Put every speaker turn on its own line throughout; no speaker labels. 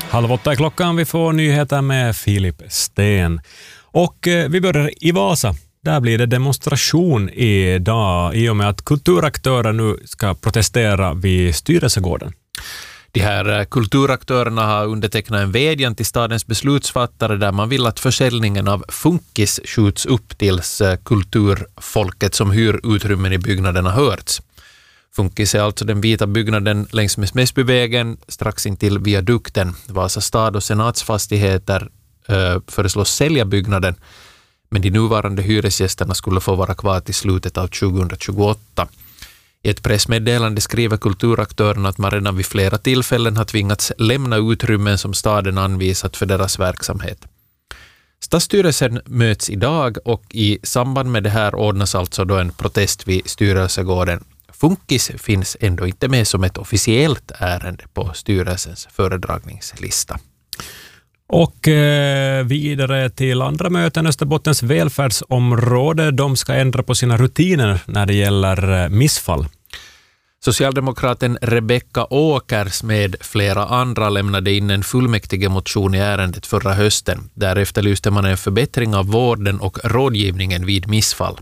7:30 är klockan, vi får nyheter med Filip Sten. Och vi börjar i Vasa. Där blir det demonstration idag i och med att kulturaktörer nu ska protestera vid styrelsegården.
De här kulturaktörerna har undertecknat en vädjan till stadens beslutsfattare där man vill att försäljningen av funkis skjuts upp tills kulturfolket som hyr utrymmen i byggnaden har hörts. Funkis är alltså den vita byggnaden längs med Smäsbyvägen strax intill viadukten. Vasa stad och senatsfastigheter föreslås sälja byggnaden, men de nuvarande hyresgästerna skulle få vara kvar till slutet av 2028. I ett pressmeddelande skriver kulturaktörerna att man redan vid flera tillfällen har tvingats lämna utrymmen som staden anvisat för deras verksamhet. Stadsstyrelsen möts idag och i samband med det här ordnas alltså då en protest vid styrelsegården. Funkis finns ändå inte med som ett officiellt ärende på styrelsens föredragningslista.
Och vidare till andra möten. Österbottens välfärdsområde, de ska ändra på sina rutiner när det gäller missfall.
Socialdemokraten Rebecka Åkers med flera andra lämnade in en fullmäktigemotion i ärendet förra hösten. Därefter lyste man en förbättring av vården och rådgivningen vid missfall.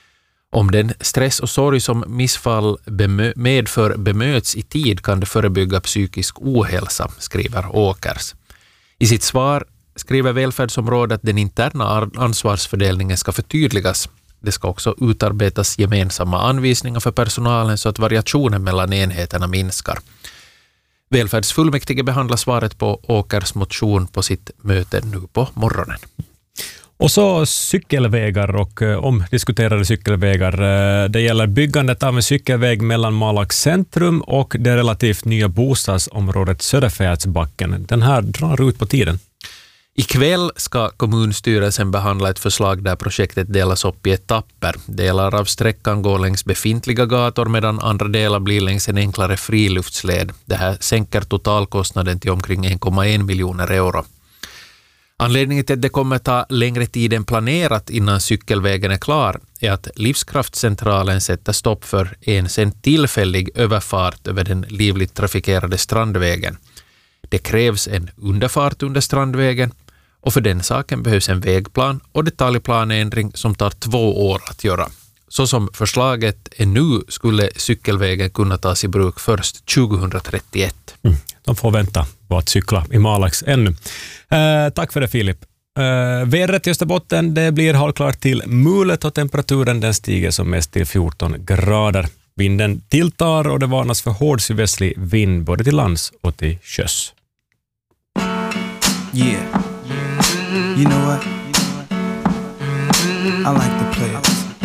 Om den stress och sorg som missfall medför bemöts i tid kan det förebygga psykisk ohälsa, skriver Åkers. I sitt svar skriver välfärdsområdet att den interna ansvarsfördelningen ska förtydligas. Det ska också utarbetas gemensamma anvisningar för personalen så att variationen mellan enheterna minskar. Välfärdsfullmäktige behandlar svaret på Åkers motion på sitt möte nu på morgonen.
Och så cykelvägar och omdiskuterade cykelvägar. Det gäller byggandet av en cykelväg mellan Malax centrum och det relativt nya bostadsområdet Söderfärdsbacken. Den här drar ut på tiden.
Ikväll ska kommunstyrelsen behandla ett förslag där projektet delas upp i etapper. Delar av sträckan går längs befintliga gator medan andra delar blir längs en enklare friluftsled. Det här sänker totalkostnaden till omkring 1,1 miljoner euro. Anledningen till att det kommer ta längre tid än planerat innan cykelvägen är klar är att Livskraftcentralen sätter stopp för en tillfällig överfart över den livligt trafikerade Strandvägen. Det krävs en underfart under Strandvägen och för den saken behövs en vägplan och detaljplanändring som tar 2 år att göra. Så som förslaget är nu skulle cykelvägen kunna tas i bruk först 2031.
De får vänta på att cykla i Malax ännu. Tack för det, Filip. Vädret i Österbotten, det blir halvklart till mulet och temperaturen den stiger som mest till 14 grader. Vinden tilltar och det varnas för hård sydvästlig vind både till lands och till sjöss.
Yeah. You know what? I like to play it.